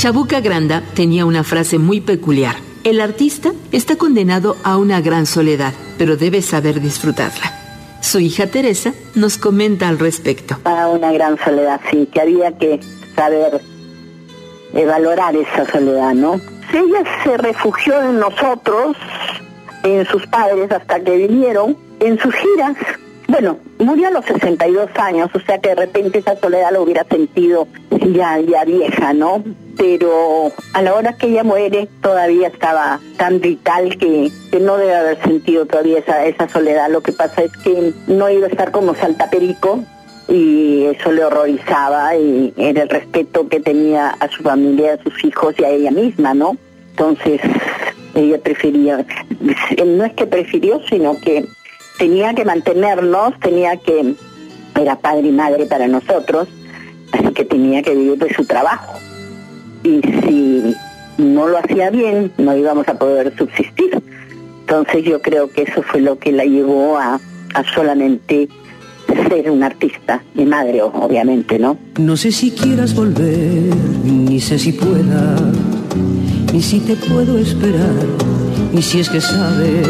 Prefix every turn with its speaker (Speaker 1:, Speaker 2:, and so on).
Speaker 1: Chabuca Granda tenía una frase muy peculiar: el artista está condenado a una gran soledad, pero debe saber disfrutarla. Su hija Teresa nos comenta al respecto.
Speaker 2: A una gran soledad, sí, que había que saber valorar esa soledad, ¿no? Ella se refugió en nosotros, en sus padres hasta que vinieron, en sus giras. Bueno, murió a los 62 años, o sea que de repente esa soledad lo hubiera sentido ya vieja, ¿no? Pero a la hora que ella muere todavía estaba tan vital que no debe haber sentido todavía esa soledad. Lo que pasa es que no iba a estar como saltaperico y eso le horrorizaba, y era el respeto que tenía a su familia, a sus hijos y a ella misma, ¿no? Entonces ella prefería, no es que prefirió, sino que tenía que mantenernos, era padre y madre para nosotros, así que tenía que vivir de su trabajo. Y si no lo hacía bien, no íbamos a poder subsistir. Entonces yo creo que eso fue lo que la llevó a solamente ser una artista, mi madre, obviamente, ¿no?
Speaker 3: No sé si quieras volver, ni sé si pueda, ni si te puedo esperar, ni si es que sabes